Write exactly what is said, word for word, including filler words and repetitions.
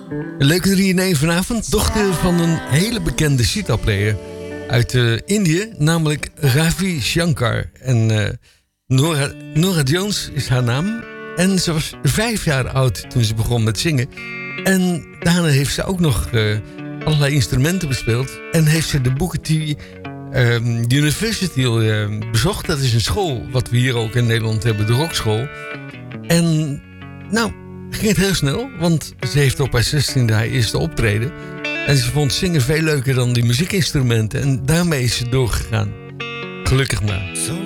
Een leuke drie in één vanavond. Dochter van een hele bekende sitar-player uit uh, Indië, namelijk Ravi Shankar. En uh, Nora, Nora Jones is haar naam. En ze was vijf jaar oud toen ze begon met zingen. En daarna heeft ze ook nog uh, allerlei instrumenten bespeeld. En heeft ze de Booker T um, University uh, bezocht. Dat is een school wat we hier ook in Nederland hebben, de rockschool. En nou, ging het heel snel. Want ze heeft op haar zestiende haar eerste optreden. En ze vond zingen veel leuker dan die muziekinstrumenten. En daarmee is ze doorgegaan. Gelukkig maar.